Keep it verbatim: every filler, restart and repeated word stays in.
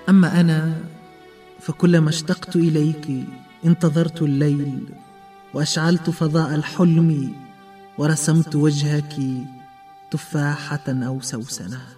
أما أنا فكلما اشتقت إليك انتظرت الليل، وأشعلت فضاء الحلم، ورسمت وجهك تفاحة أو سوسنة.